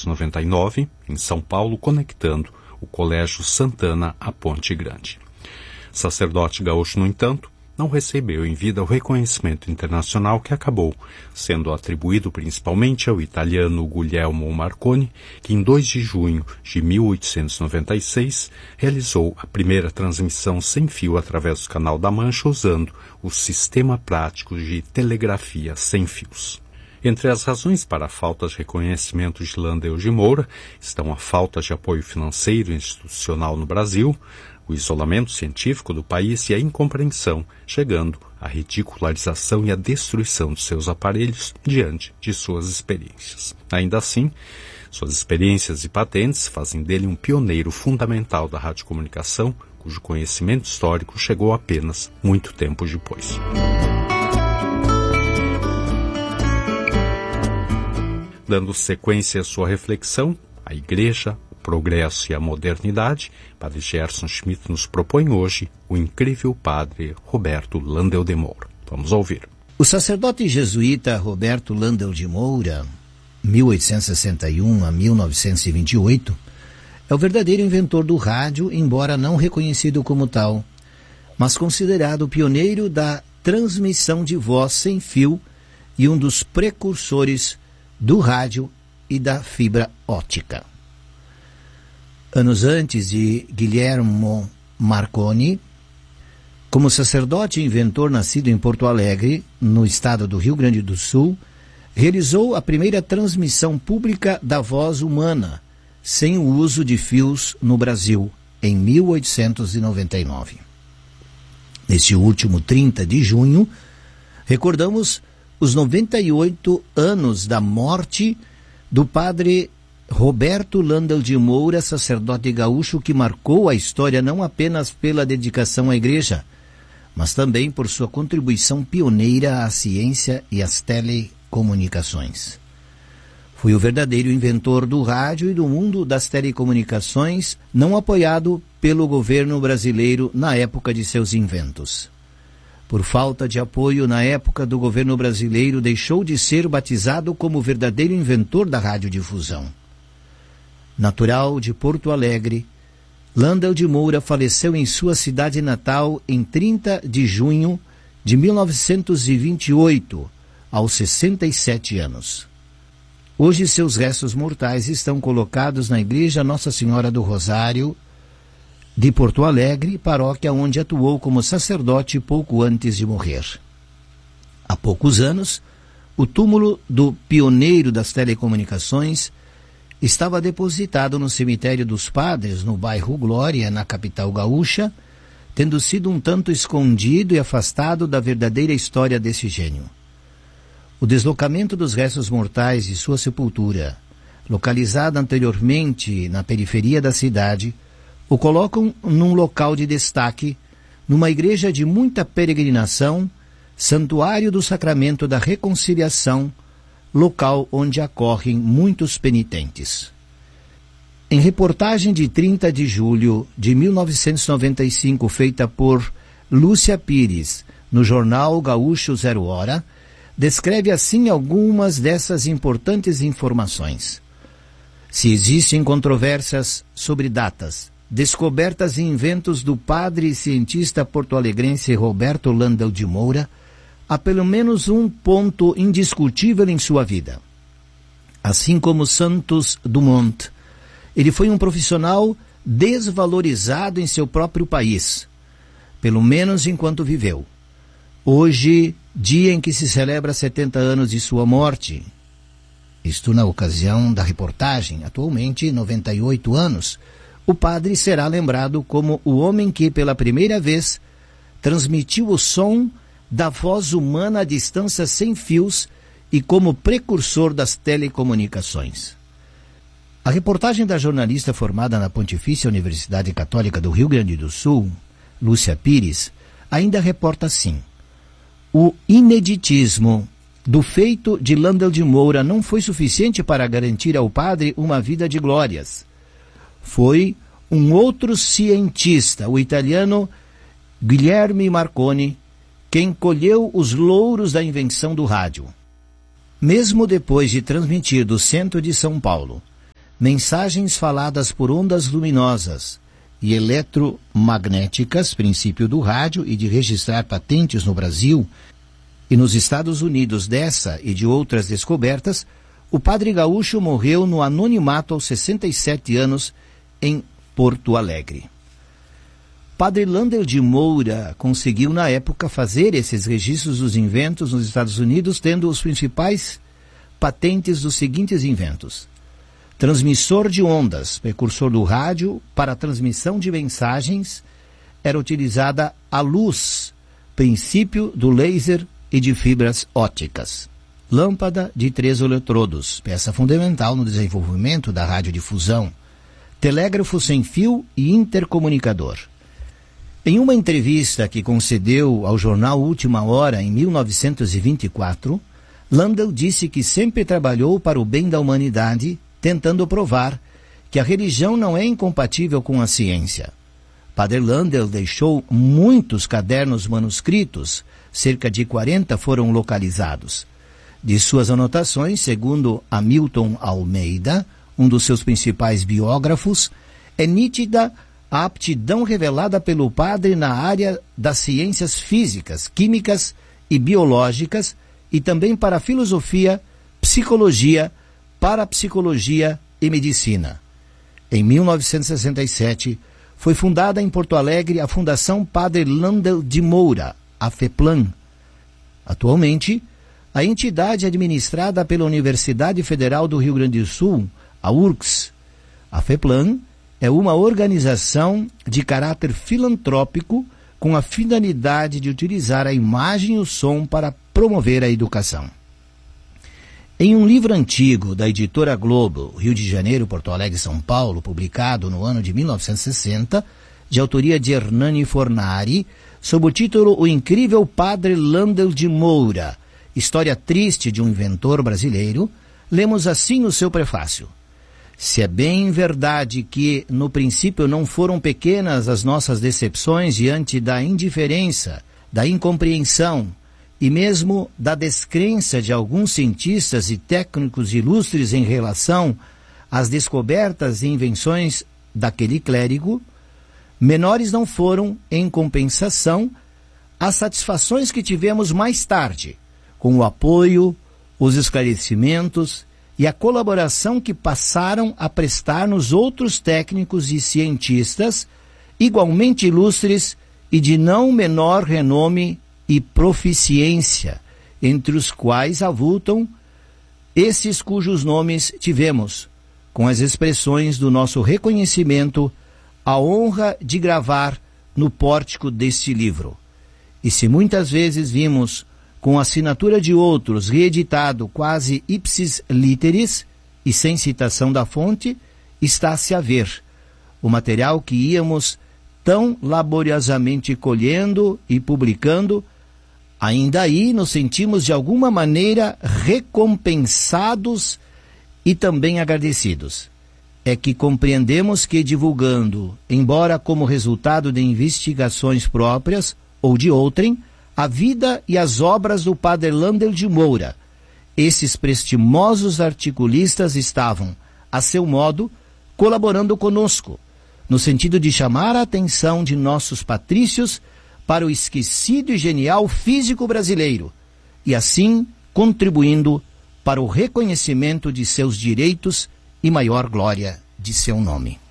1899, em São Paulo, conectando o Colégio Santana à Ponte Grande. Sacerdote gaúcho, no entanto, não recebeu em vida o reconhecimento internacional que acabou sendo atribuído principalmente ao italiano Guglielmo Marconi, que em 2 de junho de 1896 realizou a primeira transmissão sem fio através do Canal da Mancha usando o sistema prático de telegrafia sem fios. Entre as razões para a falta de reconhecimento de Landel de Moura estão a falta de apoio financeiro e institucional no Brasil, o isolamento científico do país e a incompreensão, chegando à ridicularização e à destruição de seus aparelhos diante de suas experiências. Ainda assim, suas experiências e patentes fazem dele um pioneiro fundamental da radiocomunicação, cujo conhecimento histórico chegou apenas muito tempo depois. Dando sequência à sua reflexão, a Igreja, o progresso e a modernidade, Padre Gerson Schmidt nos propõe hoje o incrível Padre Roberto Landel de Moura. Vamos ouvir. O sacerdote jesuíta Roberto Landel de Moura, 1861 a 1928, é o verdadeiro inventor do rádio, embora não reconhecido como tal, mas considerado o pioneiro da transmissão de voz sem fio e um dos precursores do rádio e da fibra óptica. Anos antes de Guglielmo Marconi, como sacerdote e inventor nascido em Porto Alegre, no estado do Rio Grande do Sul, realizou a primeira transmissão pública da voz humana, sem o uso de fios no Brasil, em 1899. Neste último 30 de junho, recordamos os 98 anos da morte do padre Roberto Landel de Moura, sacerdote gaúcho que marcou a história não apenas pela dedicação à igreja, mas também por sua contribuição pioneira à ciência e às telecomunicações. Foi o verdadeiro inventor do rádio e do mundo das telecomunicações, não apoiado pelo governo brasileiro na época de seus inventos. Por falta de apoio na época do governo brasileiro, deixou de ser batizado como verdadeiro inventor da radiodifusão. Natural de Porto Alegre, Landel de Moura faleceu em sua cidade natal em 30 de junho de 1928, aos 67 anos. Hoje seus restos mortais estão colocados na Igreja Nossa Senhora do Rosário de Porto Alegre, paróquia onde atuou como sacerdote pouco antes de morrer. Há poucos anos, o túmulo do pioneiro das telecomunicações estava depositado no cemitério dos Padres, no bairro Glória, na capital gaúcha, tendo sido um tanto escondido e afastado da verdadeira história desse gênio. O deslocamento dos restos mortais de sua sepultura, localizada anteriormente na periferia da cidade, o colocam num local de destaque, numa igreja de muita peregrinação, Santuário do Sacramento da Reconciliação, local onde acorrem muitos penitentes. Em reportagem de 30 de julho de 1995, feita por Lúcia Pires, no jornal Gaúcho Zero Hora, descreve assim algumas dessas importantes informações. Se existem controvérsias sobre datas, descobertas e inventos do padre e cientista porto-alegrense Roberto Landel de Moura, há pelo menos um ponto indiscutível em sua vida. Assim como Santos Dumont, ele foi um profissional desvalorizado em seu próprio país, pelo menos enquanto viveu. Hoje, dia em que se celebra 70 anos de sua morte, isto na ocasião da reportagem, atualmente 98 anos, o padre será lembrado como o homem que, pela primeira vez, transmitiu o som da voz humana à distância sem fios e como precursor das telecomunicações. A reportagem da jornalista formada na Pontifícia Universidade Católica do Rio Grande do Sul, Lúcia Pires, ainda reporta assim: o ineditismo do feito de Landel de Moura não foi suficiente para garantir ao padre uma vida de glórias. Foi um outro cientista, o italiano Guglielmo Marconi, quem colheu os louros da invenção do rádio. Mesmo depois de transmitir do centro de São Paulo, mensagens faladas por ondas luminosas e eletromagnéticas, princípio do rádio, e de registrar patentes no Brasil e nos Estados Unidos dessa e de outras descobertas, o padre gaúcho morreu no anonimato aos 67 anos em Porto Alegre. Padre Landel de Moura conseguiu, na época, fazer esses registros dos inventos nos Estados Unidos, tendo os principais patentes dos seguintes inventos: transmissor de ondas, precursor do rádio. Para a transmissão de mensagens era utilizada a luz, princípio do laser e de fibras ópticas. Lâmpada de 3 eletrodos, peça fundamental no desenvolvimento da radiodifusão. Telégrafo sem fio e intercomunicador. Em uma entrevista que concedeu ao jornal Última Hora em 1924, Landel disse que sempre trabalhou para o bem da humanidade, tentando provar que a religião não é incompatível com a ciência. Padre Landel deixou muitos cadernos manuscritos, cerca de 40 foram localizados. De suas anotações, segundo Hamilton Almeida, um dos seus principais biógrafos, é nítida a aptidão revelada pelo padre na área das ciências físicas, químicas e biológicas, e também para a filosofia, psicologia, parapsicologia e medicina. Em 1967, foi fundada em Porto Alegre a Fundação Padre Landel de Moura, a FEPLAN. Atualmente, a entidade é administrada pela Universidade Federal do Rio Grande do Sul, a URGS. A FEPLAN é uma organização de caráter filantrópico com a finalidade de utilizar a imagem e o som para promover a educação. Em um livro antigo da editora Globo, Rio de Janeiro, Porto Alegre e São Paulo, publicado no ano de 1960, de autoria de Hernani Fornari, sob o título O Incrível Padre Landel de Moura, história triste de um inventor brasileiro, lemos assim o seu prefácio. Se é bem verdade que, no princípio, não foram pequenas as nossas decepções diante da indiferença, da incompreensão e mesmo da descrença de alguns cientistas e técnicos ilustres em relação às descobertas e invenções daquele clérigo, menores não foram, em compensação, as satisfações que tivemos mais tarde, com o apoio, os esclarecimentos e a colaboração que passaram a prestar-nos outros técnicos e cientistas, igualmente ilustres e de não menor renome e proficiência, entre os quais avultam esses cujos nomes tivemos, com as expressões do nosso reconhecimento, a honra de gravar no pórtico deste livro. E se muitas vezes vimos, com a assinatura de outros, reeditado quase ipsis literis e sem citação da fonte, está-se a ver o material que íamos tão laboriosamente colhendo e publicando. Ainda aí nos sentimos de alguma maneira recompensados e também agradecidos. É que compreendemos que divulgando, embora como resultado de investigações próprias ou de outrem, a vida e as obras do Padre Landel de Moura, esses prestimosos articulistas estavam, a seu modo, colaborando conosco, no sentido de chamar a atenção de nossos patrícios para o esquecido e genial físico brasileiro, e assim contribuindo para o reconhecimento de seus direitos e maior glória de seu nome.